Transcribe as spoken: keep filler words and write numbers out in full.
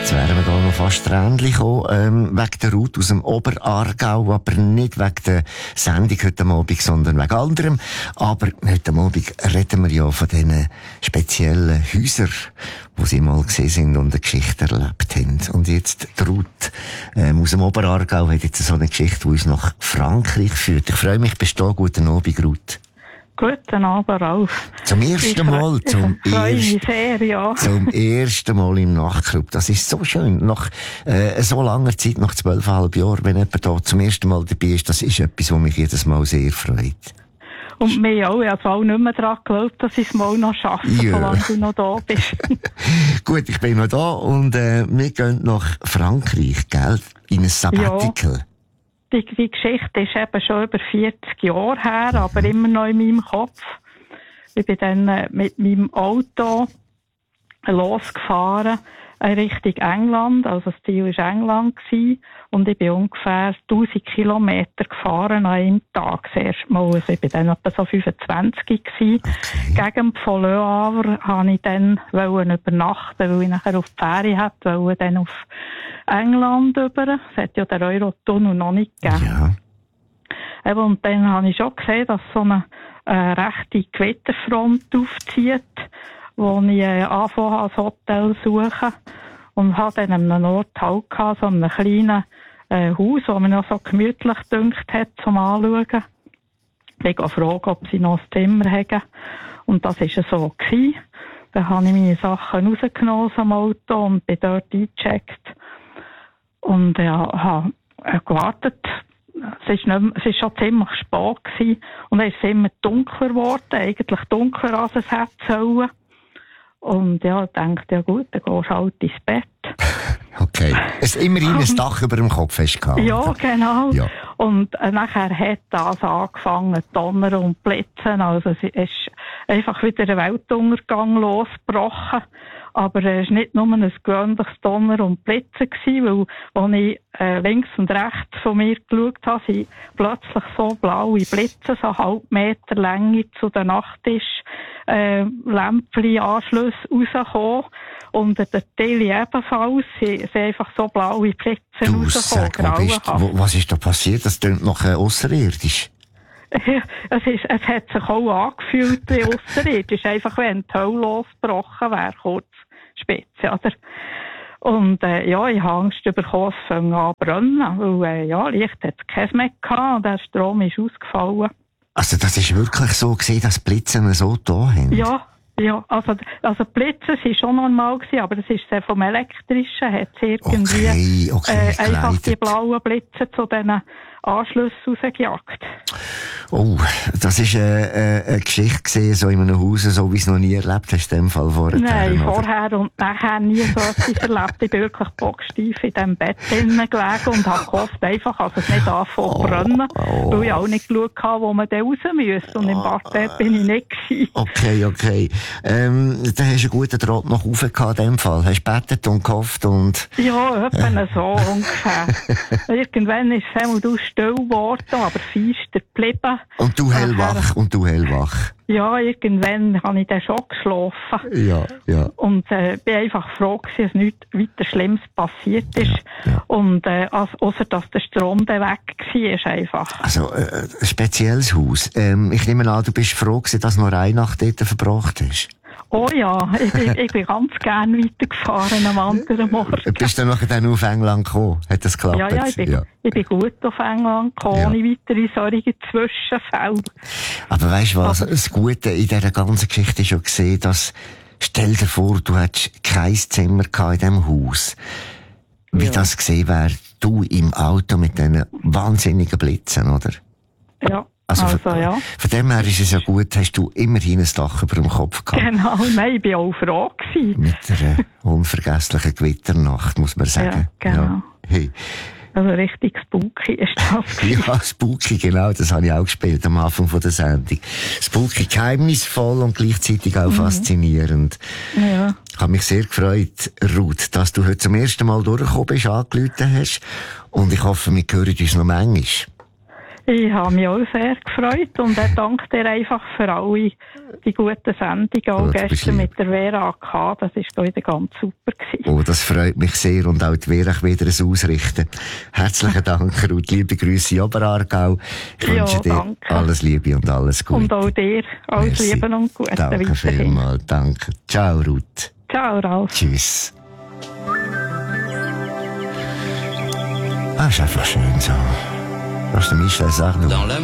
Jetzt wären wir da noch fast Trändchen gekommen, ähm, wegen der Route aus dem Oberaargau, aber nicht wegen der Sendung heute Abend, sondern wegen anderem. Aber heute Abend reden wir ja von diesen speziellen Häusern, wo sie mal gesehen sind und eine Geschichte erlebt haben. Und jetzt die Route ähm, aus dem Oberaargau hat jetzt so eine Geschichte, die uns nach Frankreich führt. Ich freue mich, bist du da. Guten Abend, Ruth. Guten Abend, Ralf. Zum ersten Mal, zum, ich freue mich erst, sehr, ja. zum ersten Mal im Nachtclub. Das ist so schön. Nach äh, so langer Zeit, nach zwölfeinhalb Jahren, wenn jemand da zum ersten Mal dabei ist, das ist etwas, was mich jedes Mal sehr freut. Und mir auch. Ich habe auch nicht mehr daran geglaubt, dass ich es mal noch schaffe, Ja. solange du noch da bist. Gut, ich bin noch da und äh, wir gehen nach Frankreich, gell? In ein Sabbatical. Ja. Die, die Geschichte ist eben schon über vierzig Jahre her, aber immer noch in meinem Kopf. Ich bin dann äh, mit meinem Auto losgefahren in Richtung England. Also das Ziel war England gewesen. Und ich bin ungefähr tausend Kilometer gefahren an einem Tag. Das erste Mal. Also ich bin dann etwa so fünfundzwanzig gewesen. Okay. Gegen von Le Havre wollte ich dann übernachten, weil ich nachher auf die Ferien hätte, wollte dann auf England über. Es hat ja den Eurotunnel noch nicht gegeben. Ja. Eben, und dann habe ich schon gesehen, dass so eine äh, rechte Gewitterfront aufzieht, wo ich äh, anfange als Hotel suchen und habe dann an einem Ort halt gehabt, so einem kleinen äh, Haus, das mir noch so gemütlich gedünkt hat zum Anschauen. Ich habe gefragt, ob sie noch ein Zimmer haben. Und das war so gewesen. Dann habe ich meine Sachen rausgenommen aus dem Auto und bin dort eingecheckt. Und ja, habe äh, gewartet. Es ist, nicht, es ist schon ziemlich spät gewesen. Und dann ist es immer dunkler geworden. Eigentlich dunkler, als es hätte sollen. Und ja, ich dachte, ja gut, dann gehst du halt ins Bett. Okay. Es immerhin ein Dach über dem Kopf hast gehabt. Ja, genau. Ja. Und äh, nachher hat das angefangen, donnern und blitzen. Also es ist einfach wieder ein Weltuntergang losgebrochen. Aber es war nicht nur ein gewöhnliches Donner und Blitzen gewesen, weil, als ich äh, links und rechts von mir geschaut habe, sind plötzlich so blaue Blitze, so halb Meter Länge zu den Nachttisch, äh, Lämpchen-Anschlüsse rausgekommen. Und der Tele ebenfalls, sind, sind einfach so blaue Blitze Du rausgekommen. sag, wo bist, wo, was ist da passiert? Das klingt noch äh, ausserirdisch. Es, ist, es hat sich auch angefühlt wie ausserirdisch, einfach wenn die Hölle losgebrochen wäre, kurz Spitze, oder? Und äh, ja, ich habe Angst bekommen, es fängt an zu brennen, weil äh, ja, Licht hat es keins mehr gehabt und der Strom ist ausgefallen. Also das ist wirklich so gewesen, dass Blitzen so da haben? Ja, ja, also, also die Blitze waren schon normal gewesen, aber das ist sehr vom Elektrischen, hat es irgendwie Okay, okay, äh, einfach geleitet. die blauen Blitze zu diesen Anschlüssen rausgejagt. Oh, das ist äh, äh, eine Geschichte gewesen, so in einem Haus, so wie es noch nie erlebt hast, in dem Fall vorher. Nein, oder? vorher und nachher nie so etwas erlebt. Ich bin wirklich bocksteif in diesem Bett drinnen gelegen und habe gehofft, einfach, dass es nicht anfängt zu brennen, oh. weil ich auch nicht geschaut habe, wo man da raus müsste. Und im Bad bin ich nicht gewesen. Okay, okay. Ähm, dann hast du einen guten Draht nach oben gehabt, in dem Fall. Hast gebetet und gehofft und... Ja, etwa so ungefähr. Irgendwann ist es einmal du still geworden, aber feister geblieben. Und du hellwach, Nachher- und du hellwach. Ja, irgendwann habe ich dann schon geschlafen. Ja, ja. Und äh, bin einfach froh gewesen, dass nichts weiter Schlimmes passiert ist. Ja, ja. Und äh, als, ausser dass der Strom dann weg war, einfach. Also, äh, ein spezielles Haus. Ähm, ich nehme an, du bist froh gewesen, dass du noch eine Nacht dort verbracht hast. Oh ja, ich bin, ich bin ganz gern weitergefahren am anderen Morgen. Bist du dann nachher dann auf England gekommen? Hat das geklappt? Ja, ja, ich bin, Ja. ich bin gut auf England gekommen, Ja. ohne weitere solche Zwischenfälle. Aber weisst du was? Das Gute in dieser ganzen Geschichte ist schon gesehen, dass, stell dir vor, du hättest kein Zimmer gehabt in diesem Haus. Wie Ja. das gesehen wäre, du im Auto mit diesen wahnsinnigen Blitzen, oder? Ja, Also, also, von, ja. von dem her ist es ja gut, hast du immerhin ein Dach über dem Kopf gehabt. Genau, nein, ich bin auch froh gewesen. Mit einer unvergesslichen Gewitternacht, muss man sagen. Ja, genau. Hey. Also richtig spooky ist das gewesen. Ja, Spooky, genau, das habe ich auch gespielt am Anfang von der Sendung. Spooky, geheimnisvoll und gleichzeitig auch mhm. faszinierend. Ja. Ich habe mich sehr gefreut, Ruth, dass du heute zum ersten Mal durchgekommen bist, angerufen hast. Und ich hoffe, wir hören uns noch manchmal. Ich habe mich auch sehr gefreut und ich danke dir einfach für alle die guten Sendungen, auch Oh, du bist gestern lieb. mit der Vera A K, das war wieder ganz super gewesen. Oh, das freut mich sehr und auch die Vera wieder ein Ausrichten. Herzlichen Dank, Ruth. Liebe Grüße in Oberaargau. Ich Ja, wünsche dir danke. alles Liebe und alles Gute. Und auch dir alles Merci. Liebe und Gute Danke weiterhin. vielmals. Danke. Ciao, Ruth. Ciao, Ralf. Tschüss. Ah, ist einfach schön so. Was der Michel sagt, du.